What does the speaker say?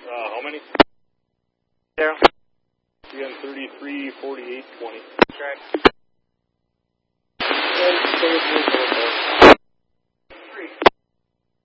How many? Daryl? Again, 33, 48, 20. That's right.